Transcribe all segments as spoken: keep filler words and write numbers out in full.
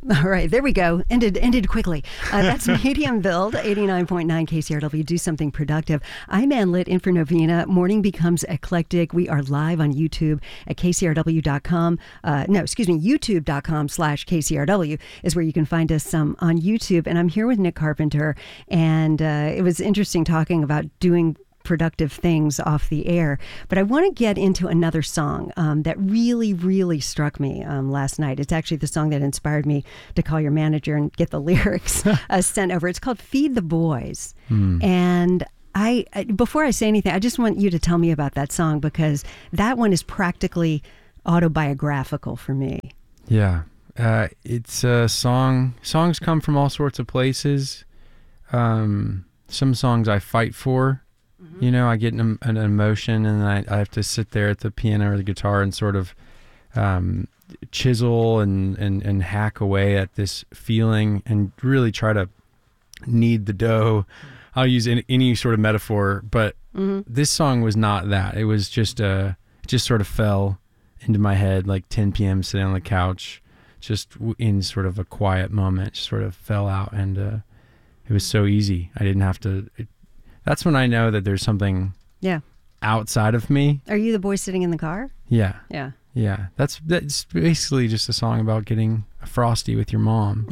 All right, there we go. Ended ended quickly. Uh, that's Medium Build, eighty-nine point nine K C R W. Do something productive. I'm Ann Litt in for Novena. Morning becomes eclectic. We are live on YouTube at K C R W dot com. Uh, no, excuse me, YouTube dot com slash K C R W is where you can find us um, on YouTube. And I'm here with Nick Carpenter. And uh, it was interesting talking about doing productive things off the air. But I want to get into another song um, that really, really struck me um, last night. It's actually the song that inspired me to call your manager and get the lyrics uh, sent over. It's called Feed the Boys. Mm. And I, I, before I say anything, I just want you to tell me about that song, because that one is practically autobiographical for me. Yeah. Uh, it's a song. Songs come from all sorts of places. Um, some songs I fight for. You know, I get an, an emotion, and I, I have to sit there at the piano or the guitar and sort of um, chisel and, and, and hack away at this feeling and really try to knead the dough. I'll use any, any sort of metaphor, but mm-hmm. this song was not that. It was just, uh, it just sort of fell into my head like ten p.m. sitting on the couch, just in sort of a quiet moment, just sort of fell out, and uh, it was so easy. I didn't have to... It, That's when I know that there's something yeah. outside of me. Are you the boy sitting in the car? Yeah. Yeah. Yeah. That's that's basically just a song about getting a Frosty with your mom.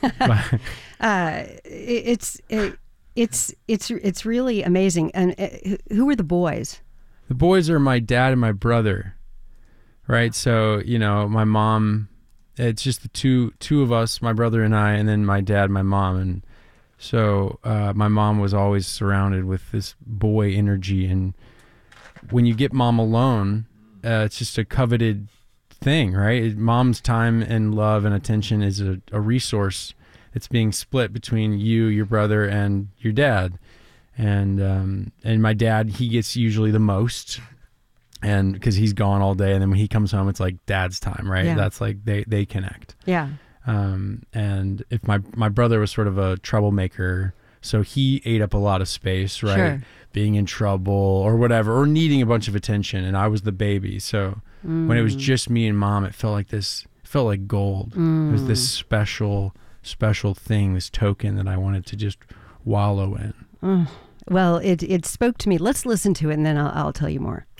uh, it's it, it's it's it's really amazing. And uh, who are the boys? The boys are my dad and my brother. Right? So, you know, my mom, it's just the two two of us, my brother and I, and then my dad, my mom, and So uh, my mom was always surrounded with this boy energy, and when you get mom alone, uh, it's just a coveted thing, right? Mom's time and love and attention is a, a resource that's being split between you, your brother, and your dad. And um, and my dad, he gets usually the most, and because he's gone all day, and then when he comes home, it's like dad's time, right? Yeah. That's like they they connect. Yeah. Um, and if my, my brother was sort of a troublemaker, so he ate up a lot of space, right? Sure. Being in trouble or whatever, or needing a bunch of attention. And I was the baby. So mm. when it was just me and mom, it felt like this, it felt like gold. Mm. It was this special, special thing, this token that I wanted to just wallow in. Mm. Well, it, it spoke to me. Let's listen to it, and then I'll, I'll tell you more.